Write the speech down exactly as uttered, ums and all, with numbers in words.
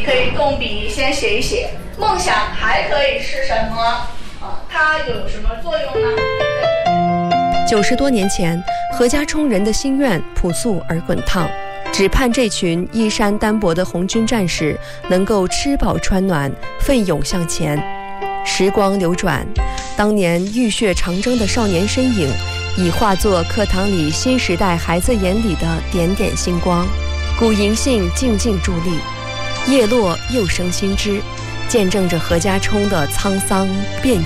可以动笔先写一写。梦想还可以是什么？啊，它有什么作用呢？ 九十多年前，何家冲人的心愿朴素而滚烫，只盼这群衣衫单薄的红军战士能够吃饱穿暖，奋勇向前。时光流转，当年浴血长征的少年身影，已化作课堂里新时代孩子眼里的点点星光。古银杏静静伫立，叶落又生新枝，见证着何家冲的沧桑变迁。